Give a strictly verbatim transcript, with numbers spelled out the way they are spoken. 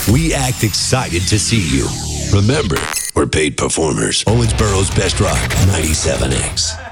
We act excited to see you. Remember, we're paid performers. Owensboro's Best Rock, ninety-seven X.